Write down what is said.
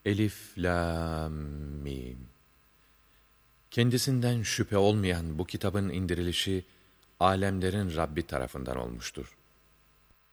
Elif, lam, mim. Kendisinden şüphe olmayan bu kitabın indirilişi, alemlerin Rabbi tarafından olmuştur.